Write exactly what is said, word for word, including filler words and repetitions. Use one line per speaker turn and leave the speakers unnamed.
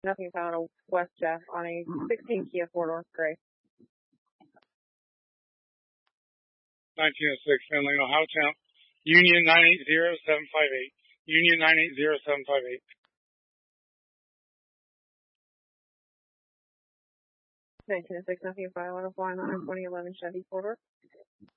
Nothing found a West Jeff on a sixteen Kia four-door gray.
nineteen oh six, San Leon, Ohio Town. Union nine eight zero seven five eight. Union nine eight zero seven five eight.
nineteen oh six, nothing found on a flying on a twenty eleven Chevy four-door.